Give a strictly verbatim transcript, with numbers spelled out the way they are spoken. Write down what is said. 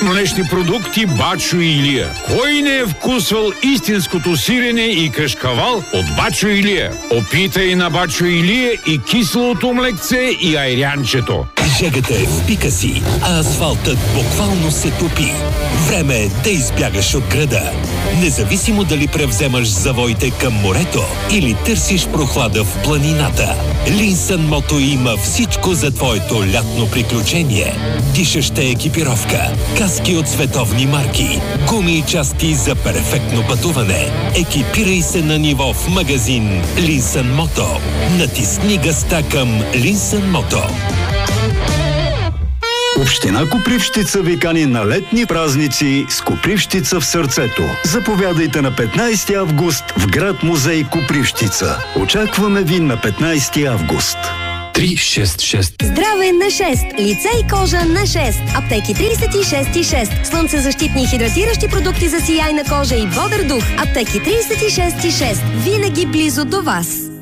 млечни продукти Бачо и Илия. Кой не е вкусвал истинското сирене и кашкавал от Бачо и Илия? Опитай на Бачо и Илия и киселото млекце и айрянчето. Жегата е в пика си, а асфалтът буквално се топи. Време е да избягаш от града. Независимо дали превземаш завоите към морето или търсиш прохлада в планината, Линсън Мото има всичко за твоето лятно приключение. Дишаща екипировка, каски от световни марки, гуми и части за перфектно пътуване. Екипирай се на ниво в магазин Линсън Мото. Натисни газта към Линсън Мото. Община Копривщица ви кани на летни празници с Копривщица в сърцето. Заповядайте на петнайсети август в град музей Копривщица. Очакваме ви на петнайсети август. три шест шест. Здраве на шест. Лице и кожа на шест. Аптеки трийсет и шест и шест. Слънцезащитни и хидратиращи продукти за сияйна кожа и бодър дух. Аптеки трийсет и шест и шест. Винаги близо до вас.